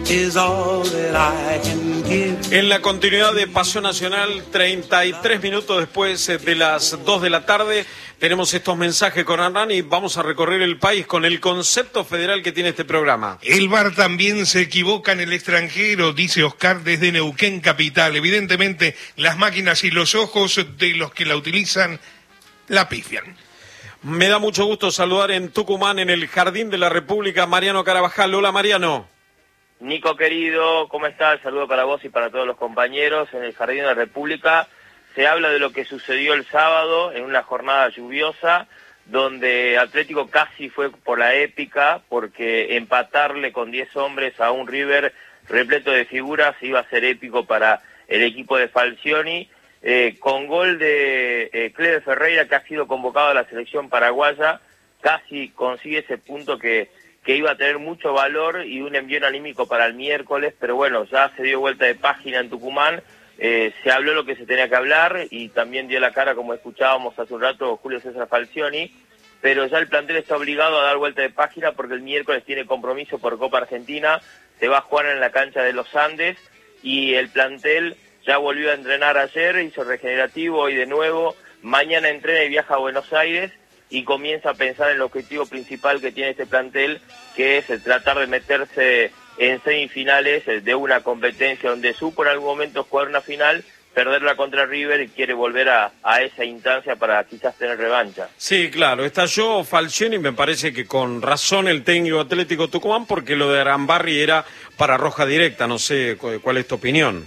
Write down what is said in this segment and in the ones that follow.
is all that I can give. En la continuidad de Paseo Nacional, 33 minutos después de las 2 de la tarde, tenemos estos mensajes con Hernán y vamos a recorrer el país con el concepto federal que tiene este programa. El VAR también se equivoca en el extranjero, dice Oscar desde Neuquén Capital. Evidentemente, las máquinas y los ojos de los que la utilizan la pifian. Me da mucho gusto saludar en Tucumán, en el Jardín de la República, Mariano Carabajal. Hola, Mariano. Nico querido, ¿cómo estás? Saludo para vos y para todos los compañeros. En el Jardín de la República se habla de lo que sucedió el sábado en una jornada lluviosa, donde Atlético casi fue por la épica, porque empatarle con 10 hombres a un River repleto de figuras iba a ser épico para el equipo de Falcioni. Con gol de Cleber Ferreira, que ha sido convocado a la selección paraguaya, casi consigue ese punto que iba a tener mucho valor y un envío anímico para el miércoles, pero bueno, ya se dio vuelta de página en Tucumán, se habló lo que se tenía que hablar y también dio la cara, como escuchábamos hace un rato, Julio César Falcioni, pero ya el plantel está obligado a dar vuelta de página porque el miércoles tiene compromiso por Copa Argentina, se va a jugar en la cancha de los Andes y el plantel ya volvió a entrenar ayer, hizo regenerativo y de nuevo, mañana entrena y viaja a Buenos Aires y comienza a pensar en el objetivo principal que tiene este plantel, que es tratar de meterse en semifinales de una competencia donde supo en algún momento jugar una final, perderla contra River y quiere volver a esa instancia para quizás tener revancha. Sí, claro, estalló Falcioni y me parece que con razón el técnico Atlético Tucumán, porque lo de Arambarri era para roja directa, no sé cuál es tu opinión.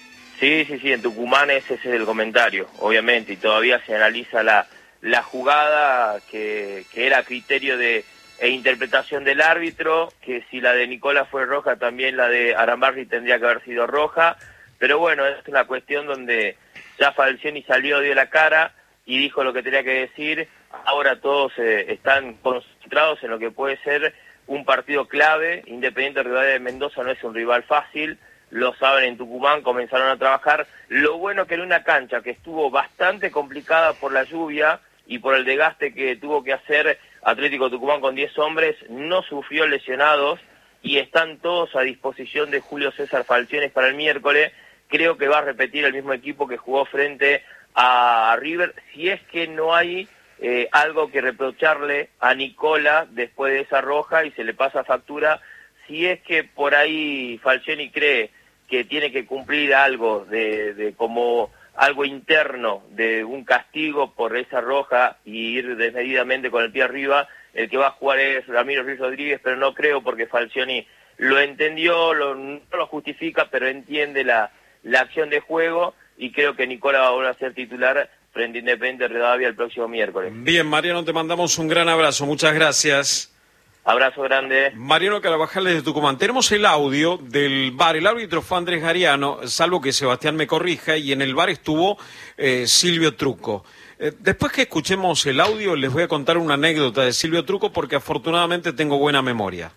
Sí, en Tucumán ese es el comentario, obviamente, y todavía se analiza la jugada que era a criterio e interpretación del árbitro, que si la de Nicola fue roja, también la de Arambarri tendría que haber sido roja, pero bueno, es una cuestión donde ya Falcioni salió, dio la cara y dijo lo que tenía que decir. Ahora todos están concentrados en lo que puede ser un partido clave. Independiente Rivadavia de Mendoza no es un rival fácil, lo saben en Tucumán, comenzaron a trabajar. Lo bueno que en una cancha que estuvo bastante complicada por la lluvia y por el desgaste que tuvo que hacer Atlético Tucumán con 10 hombres, no sufrió lesionados y están todos a disposición de Julio César Falcioni para el miércoles. Creo que va a repetir el mismo equipo que jugó frente a River, si es que no hay algo que reprocharle a Nicola después de esa roja y se le pasa factura. Si es que por ahí Falcioni cree que tiene que cumplir algo de como algo interno de un castigo por esa roja y ir desmedidamente con el pie arriba, el que va a jugar es Ramiro Ruiz Rodríguez, pero no creo porque Falcioni lo entendió, no lo justifica, pero entiende la acción de juego y creo que Nicola va a volver a ser titular frente a Independiente Rivadavia el próximo miércoles. Bien, Mariano, te mandamos un gran abrazo, muchas gracias. Abrazo grande. Mariano Carabajal desde Tucumán. Tenemos el audio del VAR. El árbitro fue Andrés Gariano, salvo que Sebastián me corrija, y en el VAR estuvo Silvio Trucco. Después que escuchemos el audio, les voy a contar una anécdota de Silvio Trucco porque afortunadamente tengo buena memoria.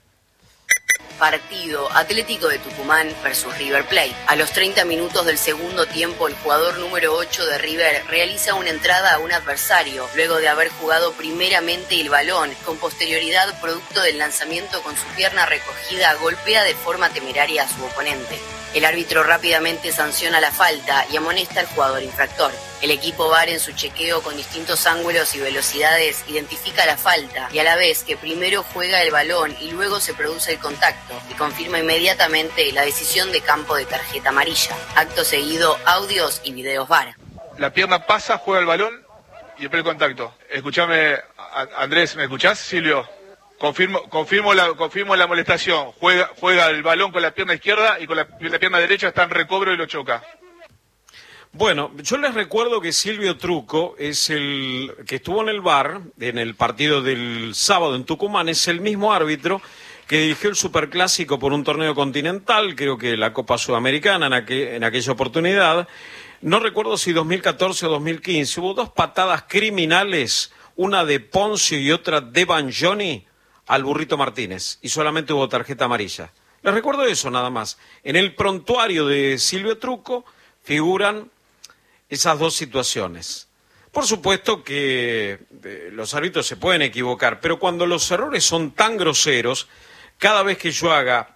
Partido Atlético de Tucumán versus River Plate. A los 30 minutos del segundo tiempo, el jugador número 8 de River realiza una entrada a un adversario, luego de haber jugado primeramente el balón. Con posterioridad, producto del lanzamiento con su pierna recogida, golpea de forma temeraria a su oponente. El árbitro rápidamente sanciona la falta y amonesta al jugador infractor. El equipo VAR, en su chequeo con distintos ángulos y velocidades, identifica la falta y a la vez que primero juega el balón y luego se produce el contacto y confirma inmediatamente la decisión de campo de tarjeta amarilla. Acto seguido, audios y videos VAR. La pierna pasa, juega el balón y después el contacto. Escuchame, Andrés, ¿me escuchás, Silvio? Confirmo la molestación. Juega el balón con la pierna izquierda y con la pierna derecha está en recobro y lo choca. Bueno, yo les recuerdo que Silvio Trucco es el que estuvo en el VAR, en el partido del sábado en Tucumán, es el mismo árbitro que dirigió el Superclásico por un torneo continental, creo que la Copa Sudamericana en aquella oportunidad. No recuerdo si 2014 o 2015, hubo dos patadas criminales, una de Poncio y otra de Banjoni al Burrito Martínez, y solamente hubo tarjeta amarilla. Les recuerdo eso nada más. En el prontuario de Silvio Trucco figuran esas dos situaciones. Por supuesto que los árbitros se pueden equivocar, pero cuando los errores son tan groseros, cada vez que yo haga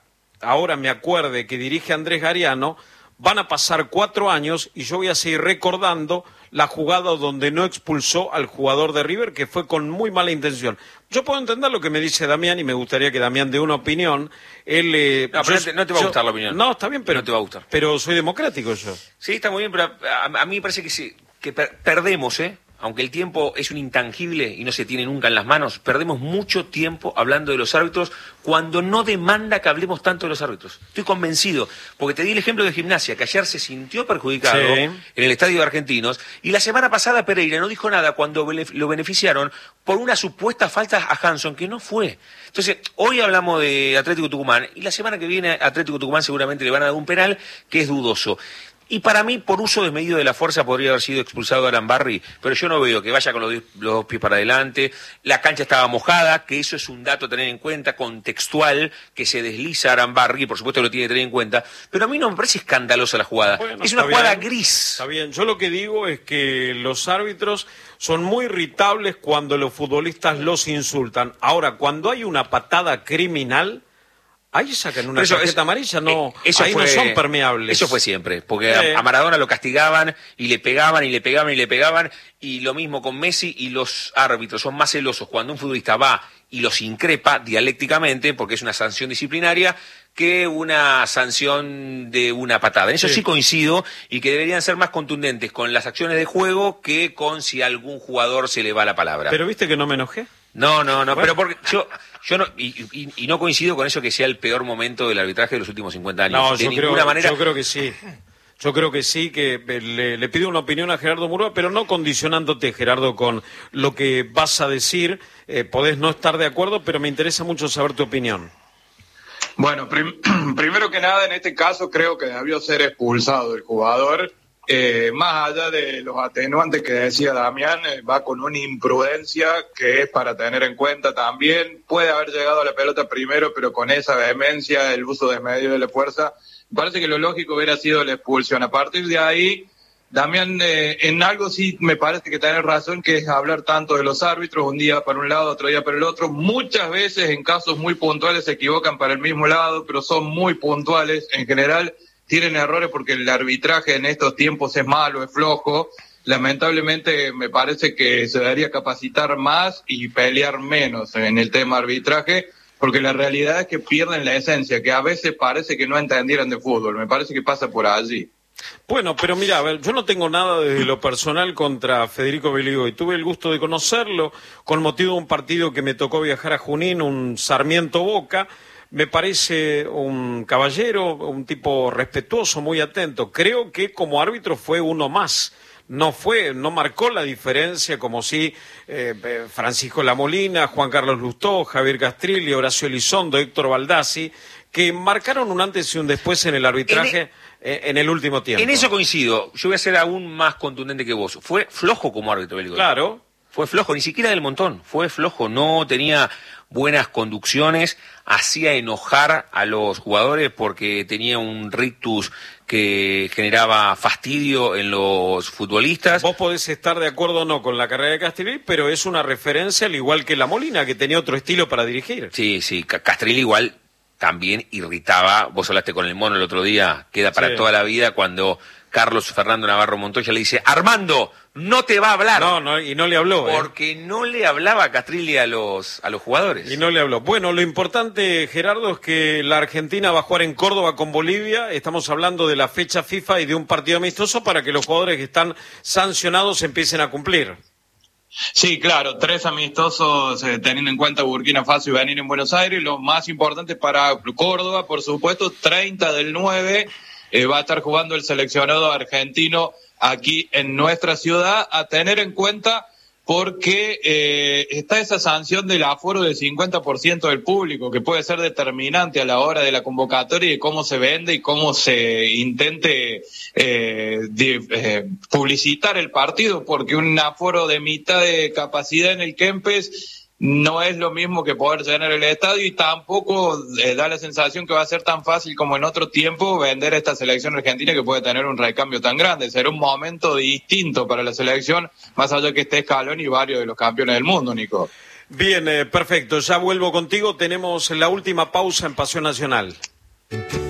ahora me acuerde que dirige Andrés Gariano, van a pasar 4 años y yo voy a seguir recordando la jugada donde no expulsó al jugador de River, que fue con muy mala intención. Yo puedo entender lo que me dice Damián y me gustaría que Damián dé una opinión. Él, no te va a gustar la opinión. No, está bien, pero no te va a gustar. Pero soy democrático yo. Sí, está muy bien, pero a mí me parece que sí, que perdemos, aunque el tiempo es un intangible y no se tiene nunca en las manos, perdemos mucho tiempo hablando de los árbitros cuando no demanda que hablemos tanto de los árbitros. Estoy convencido, porque te di el ejemplo de Gimnasia, que ayer se sintió perjudicado en el estadio de Argentinos, y la semana pasada Pereira no dijo nada cuando lo beneficiaron por una supuesta falta a Hanson, que no fue. Entonces, hoy hablamos de Atlético Tucumán, y la semana que viene Atlético Tucumán seguramente le van a dar un penal que es dudoso. Y para mí, por uso desmedido de la fuerza, podría haber sido expulsado Arambarri, pero yo no veo que vaya con los dos pies para adelante. La cancha estaba mojada, que eso es un dato a tener en cuenta, contextual, que se desliza Arambarri, por supuesto que lo tiene que tener en cuenta, pero a mí no me parece escandalosa la jugada. Bueno, es una jugada gris. Está bien, yo lo que digo es que los árbitros son muy irritables cuando los futbolistas los insultan. Ahora, cuando hay una patada criminal, ahí sacan una tarjeta amarilla, no, ahí no son permeables. Eso fue siempre, porque a Maradona lo castigaban y le pegaban y le pegaban y le pegaban, y lo mismo con Messi, y los árbitros son más celosos cuando un futbolista va y los increpa dialécticamente, porque es una sanción disciplinaria, que una sanción de una patada. En eso sí coincido, y que deberían ser más contundentes con las acciones de juego que con si a algún jugador se le va la palabra. Pero ¿viste que no me enojé? No, bueno. Pero porque yo no, y no coincido con eso que sea el peor momento del arbitraje de los últimos 50 años. No, yo creo que sí. Yo creo que sí, que le pido una opinión a Gerardo Murúa, pero no condicionándote, Gerardo, con lo que vas a decir. Podés no estar de acuerdo, pero me interesa mucho saber tu opinión. Bueno, primero que nada, en este caso creo que debió ser expulsado el jugador. Más allá de los atenuantes que decía Damián, va con una imprudencia que es para tener en cuenta también. Puede haber llegado a la pelota primero, pero con esa vehemencia, el uso desmedido de la fuerza, me parece que lo lógico hubiera sido la expulsión. A partir de ahí, Damián, en algo sí me parece que tenés razón, que es hablar tanto de los árbitros, un día para un lado, otro día para el otro. Muchas veces en casos muy puntuales se equivocan para el mismo lado, pero son muy puntuales. En general tienen errores porque el arbitraje en estos tiempos es malo, es flojo. Lamentablemente me parece que se debería capacitar más y pelear menos en el tema arbitraje, porque la realidad es que pierden la esencia, que a veces parece que no entendieran de fútbol. Me parece que pasa por allí. Bueno, pero mira, a ver, yo no tengo nada desde lo personal contra Federico Beligoy. Tuve el gusto de conocerlo con motivo de un partido que me tocó viajar a Junín, un Sarmiento Boca. Me parece un caballero, un tipo respetuoso, muy atento. Creo que como árbitro fue uno más. No marcó la diferencia como si Francisco Lamolina, Juan Carlos Lustó, Javier Castrilli, Horacio Elizondo, Héctor Baldassi, que marcaron un antes y un después en el arbitraje en el último tiempo. En eso coincido. Yo voy a ser aún más contundente que vos. Fue flojo como árbitro, Beligoy. Claro. Fue flojo, ni siquiera del montón. Fue flojo, no tenía buenas conducciones, hacía enojar a los jugadores porque tenía un rictus que generaba fastidio en los futbolistas. Vos podés estar de acuerdo o no con la carrera de Castrilli, pero es una referencia al igual que Lamolina, que tenía otro estilo para dirigir. Sí, Castrilli igual también irritaba. Vos hablaste con el Mono el otro día, queda para toda la vida cuando Carlos Fernando Navarro Montoya le dice: Armando, no te va a hablar. No, y no le habló. Porque no le hablaba a Castrilli a los jugadores. Y no le habló. Bueno, lo importante, Gerardo, es que la Argentina va a jugar en Córdoba con Bolivia. Estamos hablando de la fecha FIFA y de un partido amistoso para que los jugadores que están sancionados empiecen a cumplir. Sí, claro, 3 amistosos teniendo en cuenta Burkina Faso y Benín en Buenos Aires. Lo más importante para Córdoba, por supuesto, 30/9. Va a estar jugando el seleccionado argentino aquí en nuestra ciudad, a tener en cuenta porque está esa sanción del aforo del 50% del público, que puede ser determinante a la hora de la convocatoria y de cómo se vende y cómo se intente publicitar el partido, porque un aforo de mitad de capacidad en el Kempes no es lo mismo que poder llenar el estadio, y tampoco da la sensación que va a ser tan fácil como en otro tiempo vender esta selección argentina, que puede tener un recambio tan grande. Será un momento distinto para la selección, más allá que esté Scaloni y varios de los campeones del mundo, Nico. Bien, perfecto. Ya vuelvo contigo. Tenemos la última pausa en Pasión Nacional. Empecé